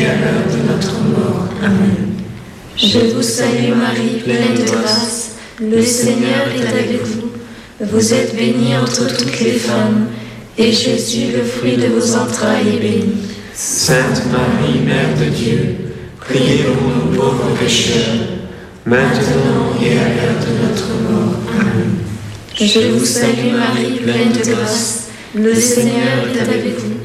à l'heure de notre mort. Amen. Je vous salue Marie, pleine de grâce, le Seigneur est avec vous. Vous êtes bénie entre toutes les femmes, et Jésus, le fruit de vos entrailles, est béni. Sainte Marie, Mère de Dieu, priez pour nous pauvres pécheurs, maintenant et à l'heure de notre mort. Amen. Je vous salue Marie, pleine de grâce, le Seigneur est avec vous.